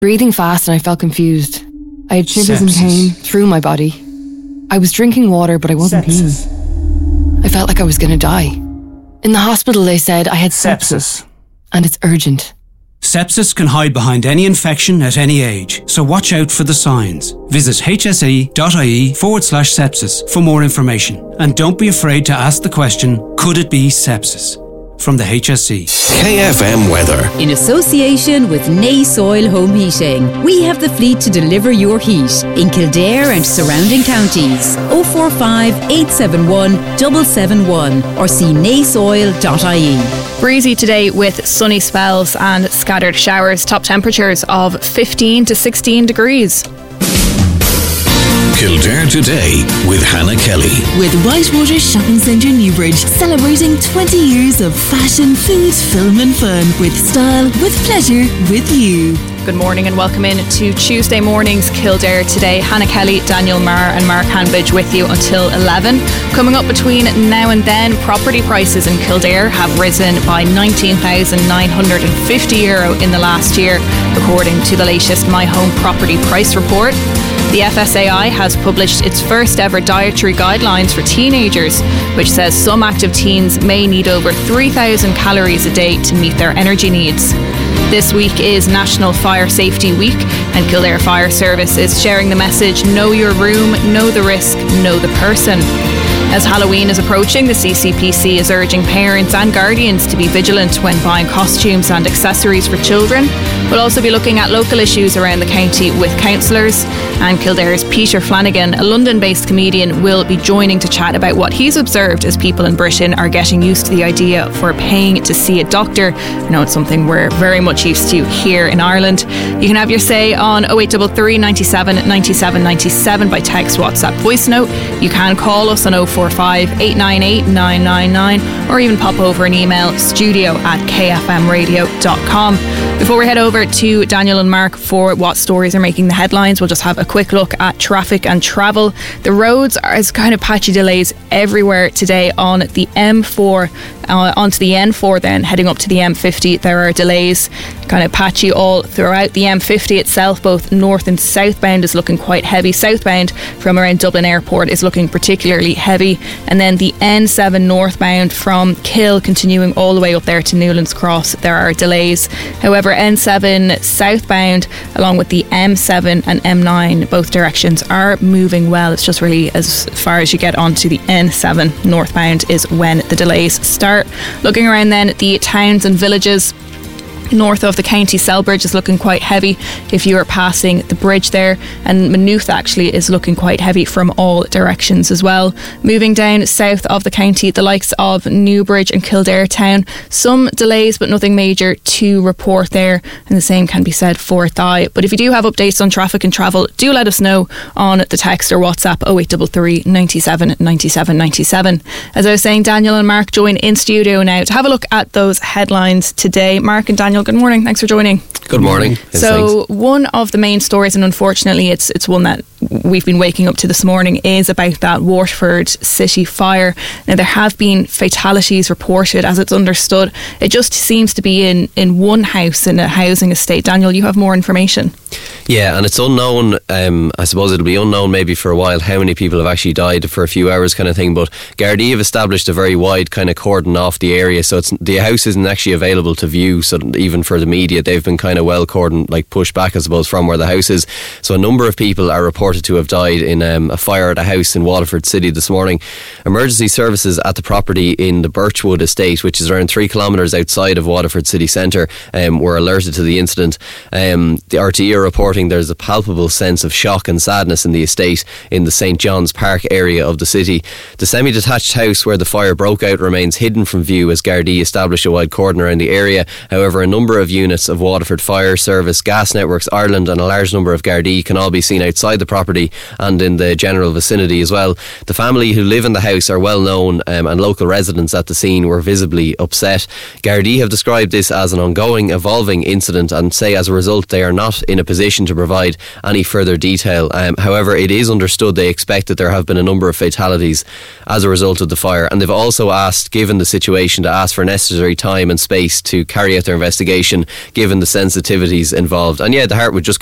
breathing fast and I felt confused. I had shivers and Sepsis. pain through my body. I was drinking water, but I wasn't Sepsis. peeing. I felt like I was going to die. In the hospital, they said I had sepsis, and it's urgent. Sepsis can hide behind any infection at any age, so watch out for the signs. Visit hse.ie/sepsis for more information. And don't be afraid to ask the question, could it be sepsis? From the HSE. KFM weather. In association with Nay Soil Home Heating, we have the fleet to deliver your heat in Kildare and surrounding counties. 045 871 771 or see naysoil.ie. Breezy today with sunny spells and scattered showers. Top temperatures of 15 to 16 degrees. Kildare Today with Hannah Kelly. With Whitewater Shopping Centre Newbridge, celebrating 20 years of fashion, food, film and fun. With style, with pleasure, with you. Good morning and welcome in to Tuesday morning's Kildare Today. Hannah Kelly, Daniel Marr and Mark Hanbidge with you until 11. Coming up between now and then, property prices in Kildare have risen by €19,950 in the last year, according to the latest My Home Property Price Report. The FSAI has published its first ever dietary guidelines for teenagers, which says some active teens may need over 3,000 calories a day to meet their energy needs. This week is National Fire Safety Week, and Kildare Fire Service is sharing the message, know your room, know the risk, know the person. As Halloween is approaching, the CCPC is urging parents and guardians to be vigilant when buying costumes and accessories for children. We'll also be looking at local issues around the county with councillors. And Kildare's Peter Flanagan, a London-based comedian, will be joining to chat about what he's observed as people in Britain are getting used to the idea for paying to see a doctor. I know it's something we're very much used to here in Ireland. You can have your say on 0833 97 97 97 by text, WhatsApp, voice note. You can call us on 045 898 999 or even pop over an email, studio@kfmradio.com. Before we head over to Daniel and Mark for what stories are making the headlines, we'll just have a quick look at traffic and travel. The roads are as kind of patchy delays everywhere today on the M4, onto the N4 then, heading up to the M50. There are delays kind of patchy all throughout the M50 itself. Both north and southbound is looking quite heavy. Southbound from around Dublin Airport is looking particularly heavy. And then the N7 northbound from Kill continuing all the way up there to Newlands Cross, there are delays. However, N7 southbound along with the M7 and M9, both directions are moving well. It's just really as far as you get onto the N7 northbound is when the delays start. Looking around then at the towns and villages north of the county, Selbridge is looking quite heavy if you are passing the bridge there, and Maynooth actually is looking quite heavy from all directions as well. Moving down south of the county, the likes of Newbridge and Kildare town, some delays but nothing major to report there, and the same can be said for Thigh. But if you do have updates on traffic and travel, do let us know on the text or WhatsApp 0833 97 97 97. As I was saying, Daniel and Mark join in studio now to have a look at those headlines today. Mark and Daniel, good morning. Thanks for joining. Good morning. So one of the main stories, and unfortunately it's one that we've been waking up to this morning, is about that Waterford City fire. Now, there have been fatalities reported, as it's understood. It just seems to be in one house in a housing estate. Daniel, you have more information. Yeah, and it's unknown. I suppose it'll be unknown maybe for a while how many people have actually died for a few hours kind of thing, but Gardaí have established a very wide kind of cordon off the area, so the house isn't actually available to view, so even for the media they've been kind of well cordoned, like pushed back I suppose from where the house is. So a number of people are reported to have died in a fire at a house in Waterford City this morning. Emergency services at the property in the Birchwood estate, which is around 3 kilometres outside of Waterford City Centre, were alerted to the incident. The RTE are reporting there's a palpable sense of shock and sadness in the estate in the St John's Park area of the city. The semi-detached house where the fire broke out remains hidden from view as Gardaí established a wide cordon around the area. However, a number of units of Waterford Fire Service, Gas Networks Ireland and a large number of Gardaí can all be seen outside the property and in the general vicinity as well. The family who live in the house are well known, and local residents at the scene were visibly upset. Gardaí have described this as an ongoing, evolving incident and say as a result they are not in a position position to provide any further detail. However, it is understood they expect that there have been a number of fatalities as a result of the fire, and they've also asked, given the situation, to ask for necessary time and space to carry out their investigation, given the sensitivities involved. And yeah, the heart would just